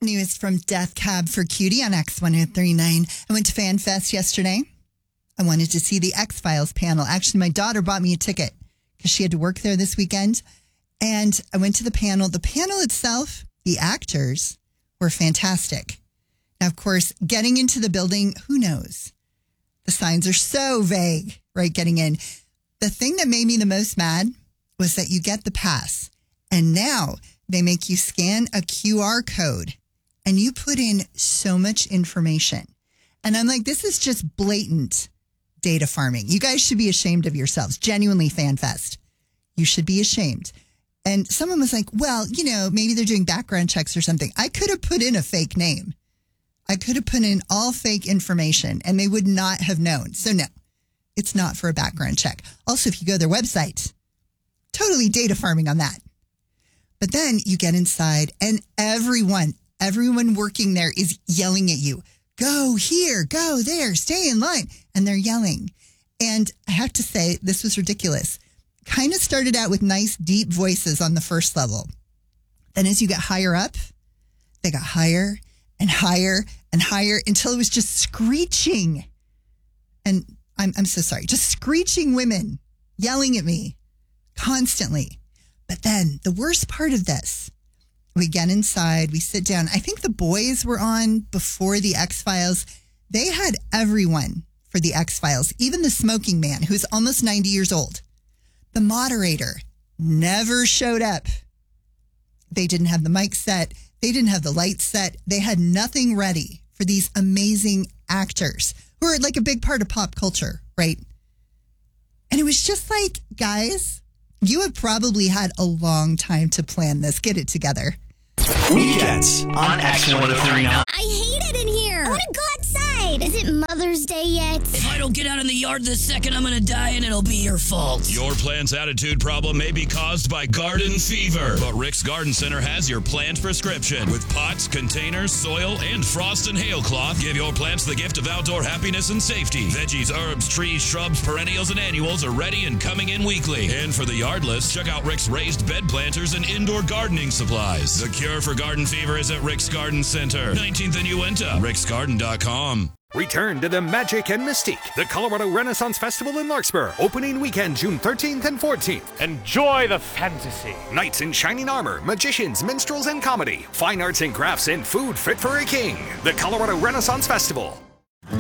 News from Death Cab for Cutie on X1039. I went to FanFest yesterday. I wanted to see the X-Files panel. Actually, my daughter bought me a ticket because she had to work there this weekend. And I went to the panel. The panel itself, the actors were fantastic. Now, of course, getting into the building, who knows? The signs are so vague, right? Getting in. The thing that made me the most mad was that you get the pass. And now they make you scan a QR code and you put in so much information. And I'm like, this is just blatant data farming. You guys should be ashamed of yourselves. Genuinely, FanFest. You should be ashamed. And someone was like, well, maybe they're doing background checks or something. I could have put in a fake name. I could have put in all fake information and they would not have known. So no, it's not for a background check. Also, if you go to their website, totally data farming on that. But then you get inside and everyone working there is yelling at you. Go here, go there, stay in line. And they're yelling. And I have to say, this was ridiculous. Kind of started out with nice, deep voices on the first level. Then as you get higher up, they got higher and higher and higher until it was just screeching. And I'm so sorry. Just screeching women yelling at me constantly. But then the worst part of this, we get inside, we sit down. I think the boys were on before the X-Files. They had everyone for the X-Files, even the smoking man who's almost 90 years old. The moderator never showed up. They didn't have the mic set. They didn't have the lights set. They had nothing ready for these amazing actors who are like a big part of pop culture, right? And it was just like, guys, you have probably had a long time to plan this. Get it together. Weekends on X1039. I hate it in here. I want to go outside. Is it Mother's Day yet? If I don't get out in the yard this second, I'm going to die and it'll be your fault. Your plant's attitude problem may be caused by garden fever, but Rick's Garden Center has your plant prescription. With pots, containers, soil, and frost and hail cloth, give your plants the gift of outdoor happiness and safety. Veggies, herbs, trees, shrubs, perennials, and annuals are ready and coming in weekly. And for the yardless, check out Rick's raised bed planters and indoor gardening supplies. The cure for garden fever is at Rick's Garden Center, 19th and Uinta, ricksgarden.com. Return to the magic and mystique. The Colorado Renaissance Festival in Larkspur. Opening weekend, June 13th and 14th. Enjoy the fantasy. Knights in shining armor, magicians, minstrels, and comedy. Fine arts and crafts and food fit for a king. The Colorado Renaissance Festival.